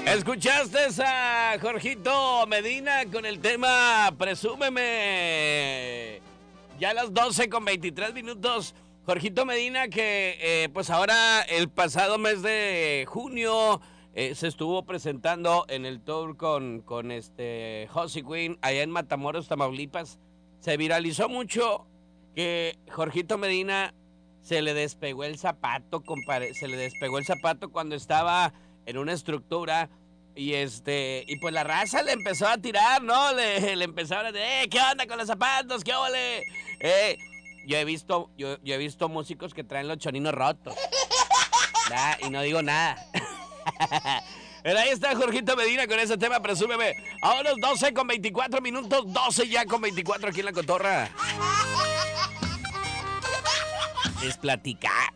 Escuchaste a Jorgito Medina con el tema Presúmeme. Ya a las 12:23. Jorgito Medina que pues ahora el pasado mes de junio se estuvo presentando en el tour con Josie Quinn allá en Matamoros, Tamaulipas. Se viralizó mucho que Jorgito Medina se le despegó el zapato, compadre. Se le despegó el zapato cuando estaba en una estructura y pues la raza le empezó a tirar, ¿no? Le empezaron a decir, ¿qué onda con los zapatos? ¿Qué ole? Yo he visto músicos que traen los choninos rotos. Y no digo nada. Pero ahí está Jorgito Medina con ese tema, presúmeme. Ahora 12:24, 12 ya con 24 aquí en La Cotorra. Es platicar.